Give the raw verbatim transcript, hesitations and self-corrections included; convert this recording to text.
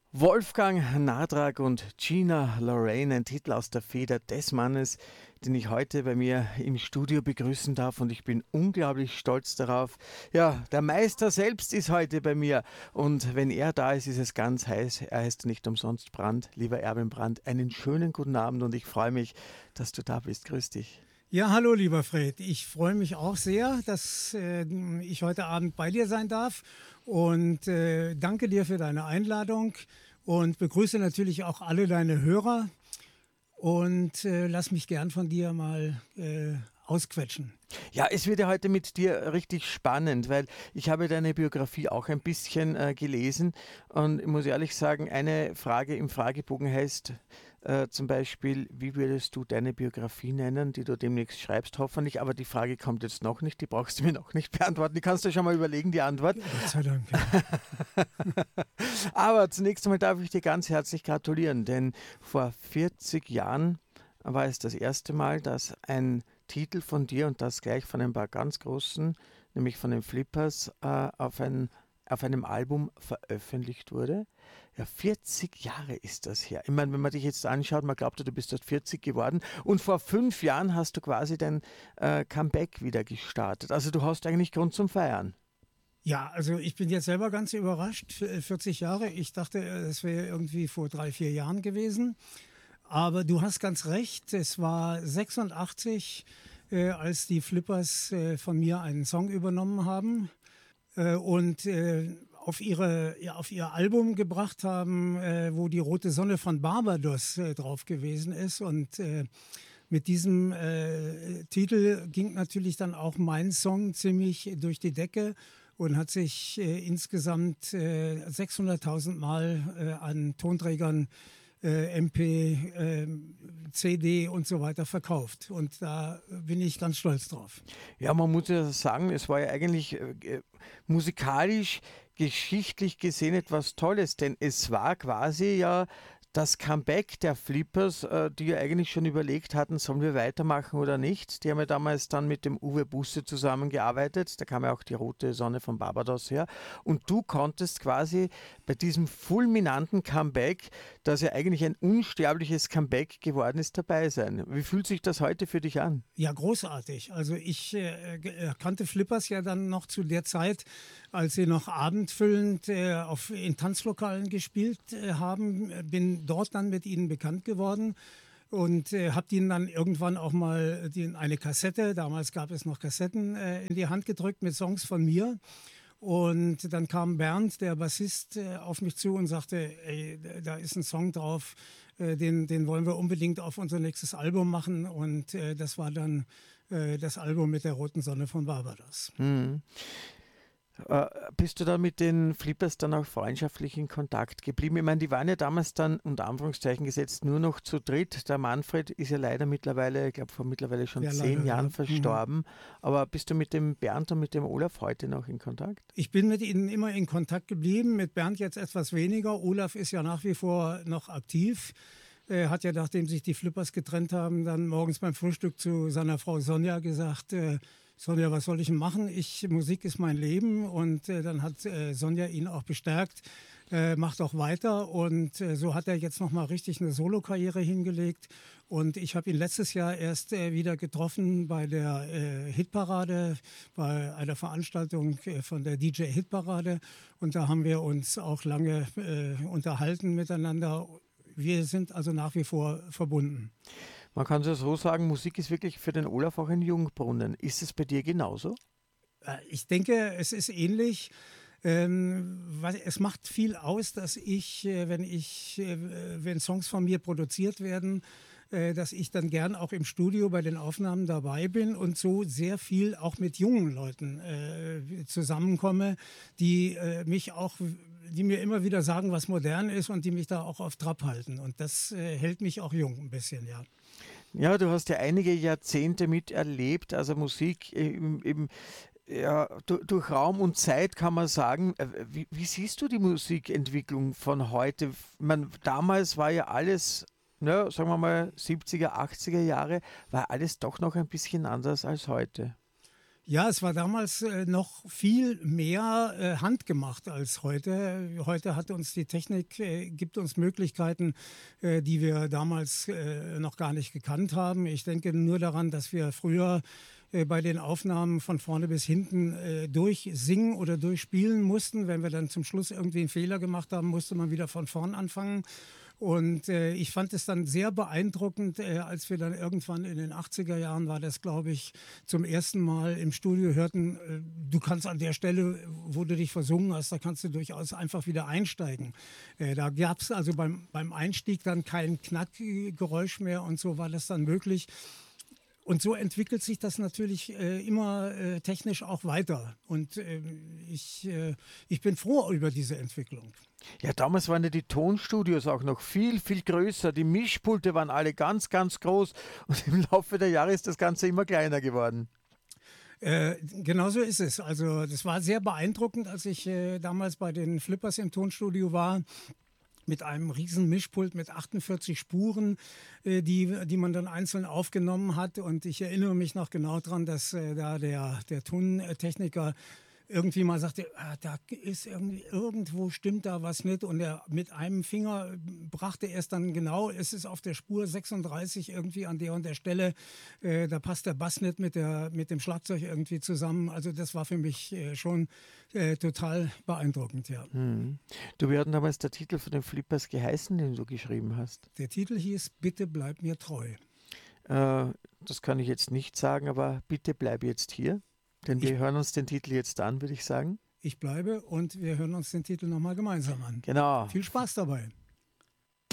Wolfgang Nadrag und Gina Lorraine, ein Titel aus der Feder des Mannes, den ich heute bei mir im Studio begrüßen darf, und ich bin unglaublich stolz darauf. Ja, der Meister selbst ist heute bei mir, und wenn er da ist, ist es ganz heiß. Er heißt nicht umsonst Brandt. Lieber Erwin Brandt, einen schönen guten Abend, und ich freue mich, dass du da bist. Grüß dich. Ja, hallo lieber Fred. Ich freue mich auch sehr, dass äh, ich heute Abend bei dir sein darf, und äh, danke dir für deine Einladung und begrüße natürlich auch alle deine Hörer, und äh, lass mich gern von dir mal äh, ausquetschen. Ja, es wird ja heute mit dir richtig spannend, weil ich habe deine Biografie auch ein bisschen äh, gelesen, und ich muss ehrlich sagen, eine Frage im Fragebogen heißt äh, zum Beispiel: Wie würdest du deine Biografie nennen, die du demnächst schreibst, hoffentlich, aber die Frage kommt jetzt noch nicht, die brauchst du mir noch nicht beantworten, die kannst du schon mal überlegen, die Antwort. Gott sei Dank. Ja. Aber zunächst einmal darf ich dir ganz herzlich gratulieren, denn vor vierzig Jahren war es das erste Mal, dass ein Titel von dir, und das gleich von ein paar ganz großen, nämlich von den Flippers, äh, auf, ein, auf einem Album veröffentlicht wurde. Ja, vierzig Jahre ist das her. Ich meine, wenn man dich jetzt anschaut, man glaubt, du bist dort vierzig geworden, und vor fünf Jahren hast du quasi dein äh, Comeback wieder gestartet. Also du hast eigentlich Grund zum Feiern. Ja, also ich bin jetzt selber ganz überrascht. vierzig Jahre, ich dachte, es wäre irgendwie vor drei, vier Jahren gewesen. Aber du hast ganz recht, es war sechsundachtzig, äh, als die Flippers äh, von mir einen Song übernommen haben äh, und äh, auf, ihre, ja, auf ihr Album gebracht haben, äh, wo die Rote Sonne von Barbados äh, drauf gewesen ist. Und äh, mit diesem äh, Titel ging natürlich dann auch mein Song ziemlich durch die Decke und hat sich äh, insgesamt äh, sechshunderttausend Mal äh, an Tonträgern, Äh, M P, äh, C D und so weiter verkauft. Und da bin ich ganz stolz drauf. Ja, man muss ja sagen, es war ja eigentlich äh, musikalisch, geschichtlich gesehen etwas Tolles, denn es war quasi ja das Comeback der Flippers, äh, die ja eigentlich schon überlegt hatten, sollen wir weitermachen oder nicht. Die haben ja damals dann mit dem Uwe Busse zusammengearbeitet, da kam ja auch die Rote Sonne von Barbados her, und du konntest quasi bei diesem fulminanten Comeback, das ja eigentlich ein unsterbliches Comeback geworden ist, dabei sein. Wie fühlt sich das heute für dich an? Ja, großartig. Also ich äh, kannte Flippers ja dann noch zu der Zeit, als sie noch abendfüllend äh, auf, in Tanzlokalen gespielt äh, haben. Bin dort dann mit ihnen bekannt geworden und äh, habe ihnen dann irgendwann auch mal die, eine Kassette, damals gab es noch Kassetten, äh, in die Hand gedrückt mit Songs von mir. Und dann kam Bernd, der Bassist, äh, auf mich zu und sagte, ey, da ist ein Song drauf, äh, den, den wollen wir unbedingt auf unser nächstes Album machen. Und äh, das war dann äh, das Album mit der Roten Sonne von Barbados. Hm. Äh, bist du da mit den Flippers dann auch freundschaftlich in Kontakt geblieben? Ich meine, die waren ja damals dann, unter Anführungszeichen gesetzt, nur noch zu dritt. Der Manfred ist ja leider mittlerweile, ich glaube vor mittlerweile schon Ja, zehn leider, Jahren ja. verstorben. Mhm. Aber bist du mit dem Bernd und mit dem Olaf heute noch in Kontakt? Ich bin mit ihnen immer in Kontakt geblieben, mit Bernd jetzt etwas weniger. Olaf ist ja nach wie vor noch aktiv. Er hat ja, nachdem sich die Flippers getrennt haben, dann morgens beim Frühstück zu seiner Frau Sonja gesagt, äh, Sonja, was soll ich denn machen? Ich, Musik ist mein Leben. Und äh, dann hat äh, Sonja ihn auch bestärkt, äh, mach doch weiter. Und äh, so hat er jetzt nochmal richtig eine Solokarriere hingelegt. Und ich habe ihn letztes Jahr erst äh, wieder getroffen bei der äh, Hitparade, bei einer Veranstaltung äh, von der D J Hitparade. Und da haben wir uns auch lange äh, unterhalten miteinander. Wir sind also nach wie vor verbunden. Man kann es so sagen, Musik ist wirklich für den Olaf auch ein Jungbrunnen. Ist es bei dir genauso? Ich denke, es ist ähnlich. Ähm, es macht viel aus, dass ich, wenn ich, wenn Songs von mir produziert werden, dass ich dann gern auch im Studio bei den Aufnahmen dabei bin und so sehr viel auch mit jungen Leuten äh, zusammenkomme, die äh, mich auch, die mir immer wieder sagen, was modern ist, und die mich da auch auf Trab halten. Und das äh, hält mich auch jung ein bisschen, ja. Ja, du hast ja einige Jahrzehnte miterlebt, also Musik eben, eben ja, durch, durch Raum und Zeit kann man sagen. Wie, wie siehst du die Musikentwicklung von heute? Man, damals war ja alles, ne, sagen wir mal siebziger, achtziger Jahre, war alles doch noch ein bisschen anders als heute. Ja, es war damals äh, noch viel mehr äh, handgemacht als heute. Heute hat uns die Technik, äh, gibt uns Möglichkeiten, äh, die wir damals äh, noch gar nicht gekannt haben. Ich denke nur daran, dass wir früher äh, bei den Aufnahmen von vorne bis hinten äh, durchsingen oder durchspielen mussten. Wenn wir dann zum Schluss irgendwie einen Fehler gemacht haben, musste man wieder von vorn anfangen. Und äh, ich fand es dann sehr beeindruckend, äh, als wir dann irgendwann in den achtziger Jahren, war das, glaube ich, zum ersten Mal im Studio hörten, äh, du kannst an der Stelle, wo du dich versungen hast, da kannst du durchaus einfach wieder einsteigen. Äh, da gab es also beim, beim Einstieg dann kein Knackgeräusch mehr und so war das dann möglich. Und so entwickelt sich das natürlich äh, immer äh, technisch auch weiter. Und äh, ich, äh, ich bin froh über diese Entwicklung. Ja, damals waren ja die Tonstudios auch noch viel, viel größer. Die Mischpulte waren alle ganz, ganz groß. Und im Laufe der Jahre ist das Ganze immer kleiner geworden. Äh, genau so ist es. Also das war sehr beeindruckend, als ich äh, damals bei den Flippers im Tonstudio war. Mit einem riesen Mischpult mit achtundvierzig Spuren, äh, die, die man dann einzeln aufgenommen hat. Und ich erinnere mich noch genau daran, dass äh, da der, der Tontechniker irgendwie mal sagte, ah, da ist irgendwie, irgendwo stimmt da was nicht. Und er mit einem Finger brachte er es dann genau, es ist auf der Spur sechsunddreißig irgendwie an der und der Stelle. Äh, da passt der Bass nicht mit, der, mit dem Schlagzeug irgendwie zusammen. Also das war für mich äh, schon äh, total beeindruckend, ja. Hm. Du, wie hat denn damals der Titel von den Flippers geheißen, den du geschrieben hast? Der Titel hieß Bitte bleib mir treu. Äh, das kann ich jetzt nicht sagen, aber bitte bleib jetzt hier. Denn wir ich, hören uns den Titel jetzt an, würde ich sagen. Ich bleibe und wir hören uns den Titel nochmal gemeinsam an. Genau. Viel Spaß dabei.